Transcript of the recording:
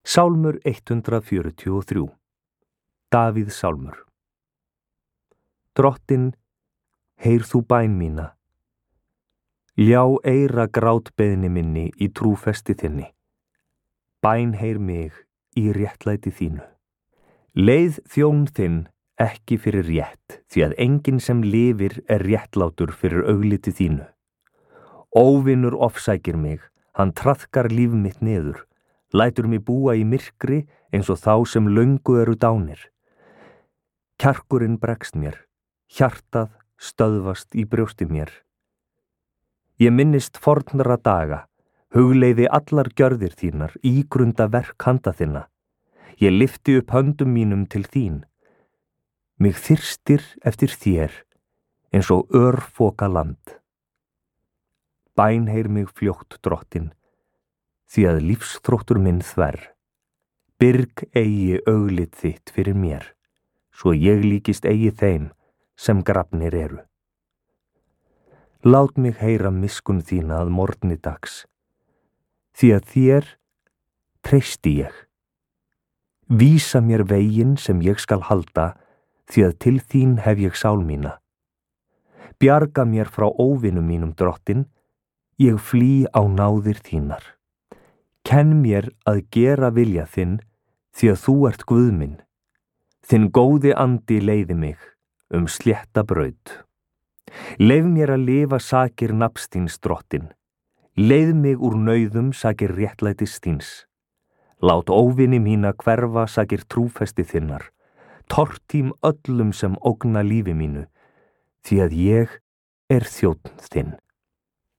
Sálmur 143. Davíð sálmur. Drottinn, heyr þú bæn mína. Ljá eyra grátbeiðni minni í trúfesti þinni. Bæn heyr mig í réttlæti þínu. Leið þjón þinn ekki fyrir rétt, því að enginn sem lifir réttlátur fyrir augliti þínu. Óvinur ofsækir mig, hann traðkar líf mitt niður, lætur mig búa í myrkri eins og þá sem löngu eru dánir. Kjarkurinn bregst mér, hjartað stöðvast í brjósti mér. Ég minnist fornra daga, hugleiði allar gjörðir þínar, ígrunda verk handa þinna. Ég lyfti upp höndum mínum til þín. Mig þyrstir eftir þér, eins og örfoka land. Bæn heyr mig fljótt, Drottinn, því að lífsþróttur minn þverr. Byrg eigi auglit þitt fyrir mér, svo ég líkist eigi þeim sem grafnir eru. Lát mig heyra miskunn þína að morgni dags, því að þér treysti ég. Vísa mér veginn sem ég skal halda, því að til þín hef ég sál mína. Bjarga mér frá óvinum mínum, Drottinn, ég flý á náðir þínar. Kenn mér að gera vilja þinn, því að þú ert Guð minn. Þinn góði andi leiði mig slétta braut. Leið mér að lifa sakir nafns þíns, Drottinn. Leið mig úr nauðum sakir réttlætis þíns. Lát óvini mína hverfa sakir trúfesti þinnar. Tortím öllum sem ógna lífi mínu, því að ég er þjónn þinn.